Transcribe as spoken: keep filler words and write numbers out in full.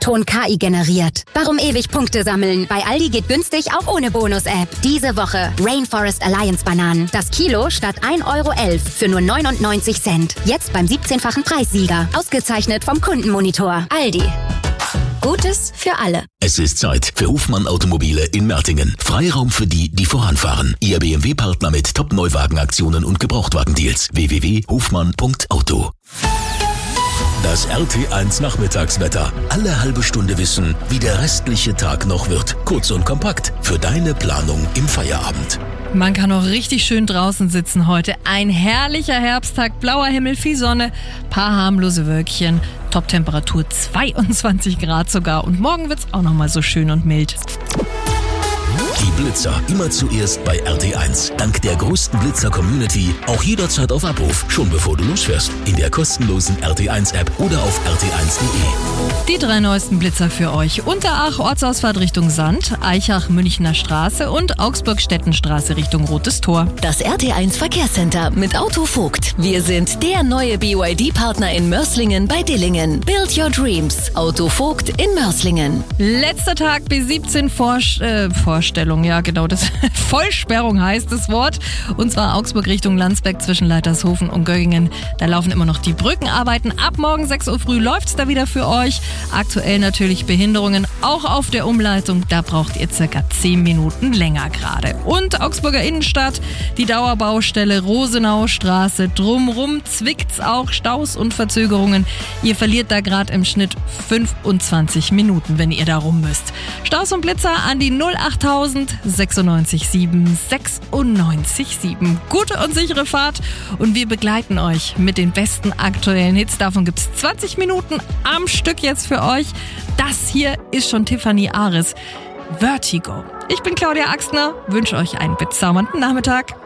Ton K I generiert. Warum ewig Punkte sammeln? Bei Aldi geht günstig auch ohne Bonus-App. Diese Woche Rainforest Alliance Bananen. Das Kilo statt ein Euro elf für nur neunundneunzig Cent. Jetzt beim siebzehnfachen Preissieger. Ausgezeichnet vom Kundenmonitor. Aldi. Gutes für alle. Es ist Zeit für Hofmann Automobile in Mertingen. Freiraum für die, die voranfahren. Ihr B M W-Partner mit Top-Neuwagenaktionen und Gebrauchtwagendeals. w w w punkt hofmann punkt auto. Das R T eins Nachmittagswetter. Alle halbe Stunde wissen, wie der restliche Tag noch wird. Kurz und kompakt für deine Planung im Feierabend. Man kann auch richtig schön draußen sitzen heute. Ein herrlicher Herbsttag, blauer Himmel, viel Sonne, paar harmlose Wölkchen, Top-Temperatur zweiundzwanzig Grad sogar. Und morgen wird's auch nochmal so schön und mild. Die Blitzer immer zuerst bei R T eins. Dank der größten Blitzer-Community auch jederzeit auf Abruf, schon bevor du losfährst. In der kostenlosen R T eins App oder auf r t eins punkt de. Die drei neuesten Blitzer für euch. Unterach Ortsausfahrt Richtung Sand, Eichach Münchner Straße und Augsburg-Stettenstraße Richtung Rotes Tor. Das R T eins Verkehrscenter mit Autovogt. Wir sind der neue B Y D-Partner in Mörslingen bei Dillingen. Build your dreams. Autovogt in Mörslingen. Letzter Tag B siebzehn Vor- äh, Vorstellung. Ja, genau, das Vollsperrung heißt das Wort. Und zwar Augsburg Richtung Landsberg zwischen Leitershofen und Göggingen. Da laufen immer noch die Brückenarbeiten. Ab morgen sechs Uhr früh läuft's da wieder für euch. Aktuell natürlich Behinderungen, auch auf der Umleitung. Da braucht ihr circa zehn Minuten länger gerade. Und Augsburger Innenstadt, die Dauerbaustelle Rosenaustraße. Drumrum zwickt's auch, Staus und Verzögerungen. Ihr verliert da gerade im Schnitt fünfundzwanzig Minuten, wenn ihr da rum müsst. Staus und Blitzer an die null achttausend sechsundneunzig sieben sechsundneunzig sieben. Gute und sichere Fahrt und wir begleiten euch mit den besten aktuellen Hits. Davon gibt's zwanzig Minuten am Stück jetzt für euch. Das hier ist schon Tiffany Aris. Vertigo. Ich bin Claudia Axtner, wünsche euch einen bezaubernden Nachmittag.